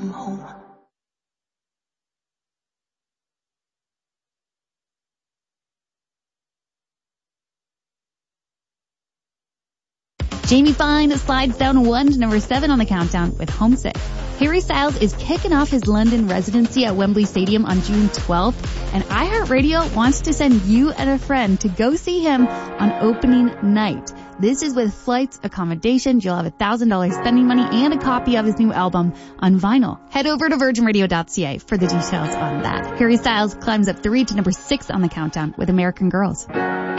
come home. Jamie Fine slides down 1 to number 7 on the countdown with Homesick. Harry Styles is kicking off his London residency at Wembley Stadium on June 12th, and iHeartRadio wants to send you and a friend to go see him on opening night. This is with flights, accommodations. You'll have $1,000 spending money and a copy of his new album on vinyl. Head over to virginradio.ca for the details on that. Harry Styles climbs up 3 to number 6 on the countdown with American Girls.